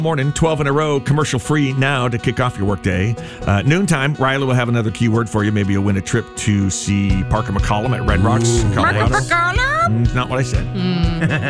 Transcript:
Morning, 12 in a row, commercial free now to kick off your workday. Noontime, Riley will have another keyword for you. Maybe you'll win a trip to see Parker McCollum at Red Rocks, Colorado. Parker McCollum? Not what I said.